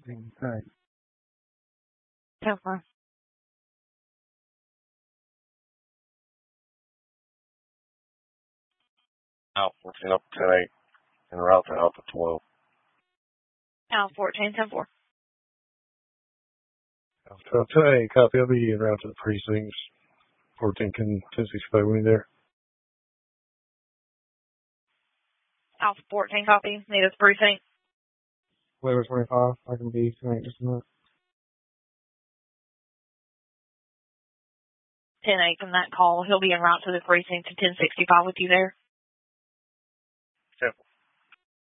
Okay. 10-4. Out 14 up 10-8. En route to Alpha 12. Out 14, 10-4. So today, copy. I'll be en route to the precincts. 14 can 1065 when there. Alpha 14, copy. Need us precinct. Flavor 25. I can be tonight just a minute. 10-8 from that call. He'll be en route to the precinct to 1065 with you there.